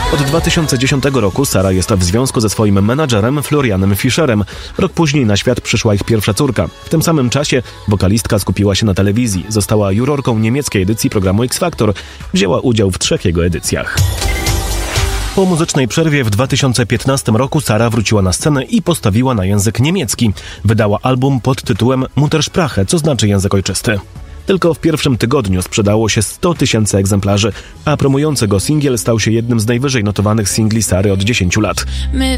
Od 2010 roku Sara jest w związku ze swoim menadżerem Florianem Fischerem. Rok później na świat przyszła ich pierwsza córka. W tym samym czasie wokalistka skupiła się na telewizji. Została jurorką niemieckiej edycji programu X Factor. Wzięła udział w 3 jego edycjach. Po muzycznej przerwie w 2015 roku Sara wróciła na scenę i postawiła na język niemiecki. Wydała album pod tytułem Muttersprache, co znaczy język ojczysty. Tylko w pierwszym tygodniu sprzedało się 100 000 egzemplarzy, a promujący go singiel stał się jednym z najwyżej notowanych singli Sary od 10 lat.